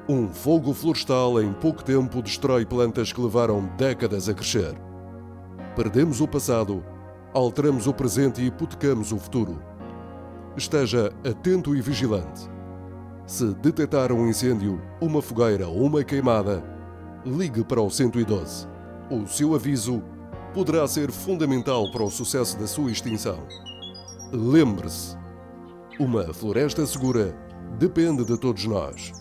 Um fogo florestal em pouco tempo destrói plantas que levaram décadas a crescer. Perdemos o passado, alteramos o presente e hipotecamos o futuro. Esteja atento e vigilante. Se detectar um incêndio, uma fogueira ou uma queimada, ligue para o 112. O seu aviso poderá ser fundamental para o sucesso da sua extinção. Lembre-se, uma floresta segura depende de todos nós.